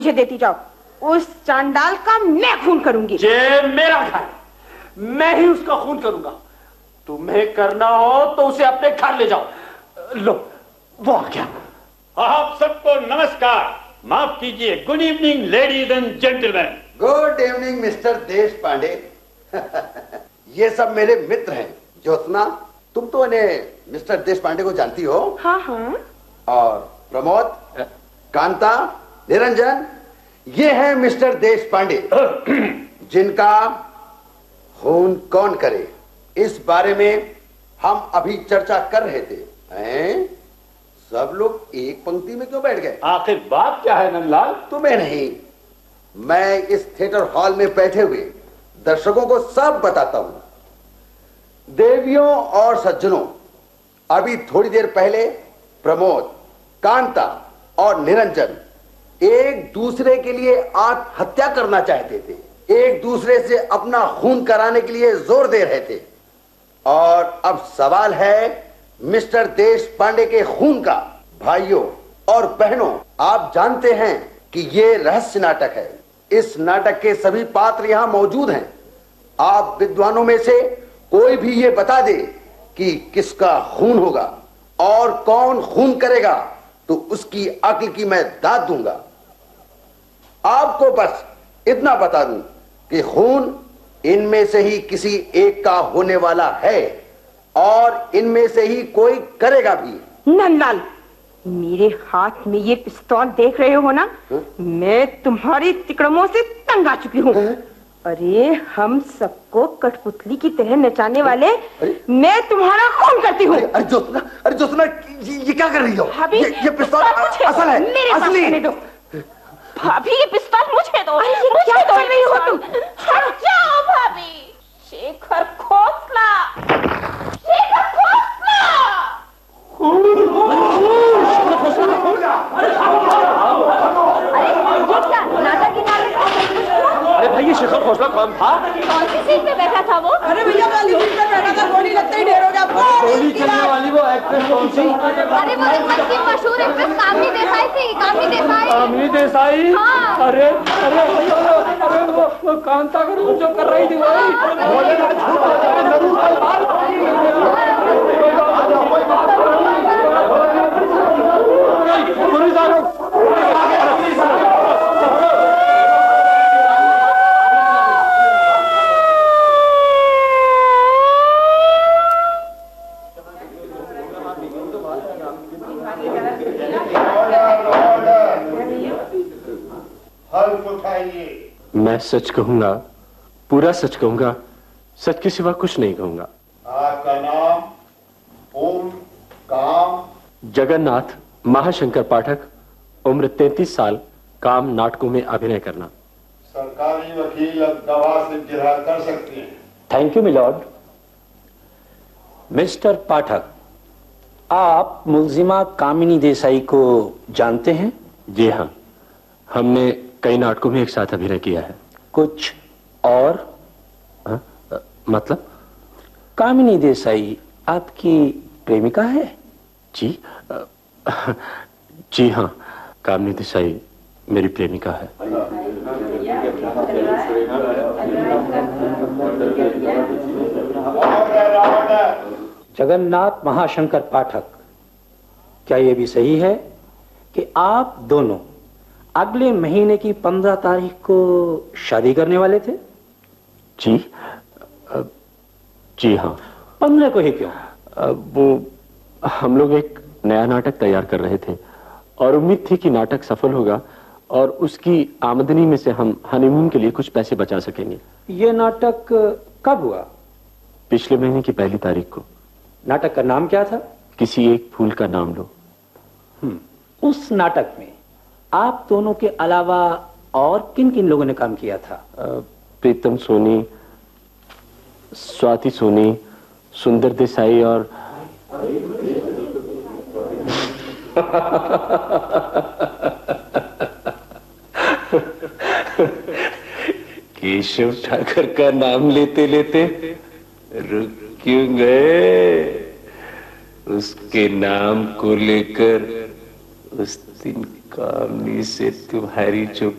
मुझे देती जाओ, उस चांडाल का मैं खून करूंगी। ये मेरा घर, मैं ही उसका खून करूंगा। तुम्हें करना हो तो उसे अपने घर ले जाओ। लो, वो आ गया। आप सबको नमस्कार, माफ कीजिए, good evening ladies and gentleman. Good evening mister देश पांडे। ये सब मेरे मित्र हैं। ज्योत्सना, तुम तो इन्हें मिस्टर देश पांडे को जानती हो। हाँ हाँ। और प्रमोद, कांता, निरंजन, ये हैं मिस्टर देश पांडे, जिनका खून कौन करे इस बारे में हम अभी चर्चा कर रहे थे। हैं? सब लोग एक पंक्ति में क्यों बैठ गए? आखिर बात क्या है नंदलाल? तुम्हें नहीं, मैं इस थिएटर हॉल में बैठे हुए दर्शकों को सब बताता हूं। देवियों और सज्जनों, अभी थोड़ी देर पहले प्रमोद, कांता और निरंजन एक दूसरे के लिए आत्महत्या करना चाहते थे, एक दूसरे से अपना खून कराने के लिए जोर दे रहे थे। और अब सवाल है मिस्टर देश पांडे के खून का। भाइयों और बहनों, आप जानते हैं कि ये रहस्य नाटक है। इस नाटक के सभी पात्र यहां मौजूद हैं। आप विद्वानों में से कोई भी ये बता दे कि किसका खून होगा और कौन खून करेगा, तो उसकी अक्ल की मैं दाद दूंगा। आपको बस इतना बता दूं कि खून इनमें से ही किसी एक का होने वाला है और इनमें से ही कोई करेगा भी। नंदलाल, मेरे हाथ में ये पिस्तौल देख रहे हो ना? मैं तुम्हारी तिकड़मों से तंग आ चुकी हूँ। अरे हम सबको कठपुतली की तरह नचाने वाले मैं तुम्हारा खून करती हूँ। अरे ज्योत्सना, ये क्या कर रही हो? ये पिस्तौल असल है, मेरे पास असली। दो। भाभी, ये पिस्तौल मुझे दो। अरे ये क्या कर रही हो तुम? हट जाओ भाभी। शेखर खोसला, शेखर खोसला। अरे भाई, ये शेखर खोसला कौन था? कौन सी सीट पे बैठा था वो? अरे भैया, वाली सीट पे बैठा था, गोली लगते ही ढेर हो गया। गोली चलने वाली वो एक्ट्रेस कौन सी? अरे वो हिम्मत की मशहूर एक्ट्रेस कामिनी देसाई थी। कामिनी देसाई। कामिनी देसाई? हाँ। अरे अरे अरे वो कांता का रूप जो कर रही थी वही। पुलिस आ रहा। मैं सच कहूंगा, पूरा सच कहूंगा, सच के सिवा कुछ नहीं कहूंगा। आपका नाम? ओम, काम? जगन्नाथ महाशंकर पाठक, उम्र 33 साल, काम नाटकों में अभिनय करना। सरकारी वकील अब गवाह से जिरह कर सकते हैं। Thank you milord. मिस्टर पाठक, आप मुलजिमा कामिनी देसाई को जानते हैं? जी हाँ, हमने कई नाटकों में एक साथ अभिनय किया है। कुछ और? मतलब? कामिनी देसाई आपकी प्रेमिका है? जी जी हाँ, कामिनी देसाई मेरी प्रेमिका है। जगन्नाथ महाशंकर पाठक, क्या यह भी सही है कि आप दोनों अगले महीने की 15 तारीख को शादी करने वाले थे? जी जी हाँ। 15 को ही क्यों? वो हम लोग एक नया नाटक तैयार कर रहे थे और उम्मीद थी कि नाटक सफल होगा और उसकी आमदनी में से हम हनीमून के लिए कुछ पैसे बचा सकेंगे। ये नाटक कब हुआ? पिछले महीने की 1 तारीख को। नाटक का नाम क्या था? किसी एक फूल का नाम लो। उस नाटक में आप दोनों के अलावा और किन किन लोगों ने काम किया था? प्रीतम सोनी, स्वाति सोनी, सुंदर देसाई और केशव ठाकर का नाम लेते लेते रुक क्यों गए? उसके नाम को लेकर उस दिन कामनी से तुम्हारी जो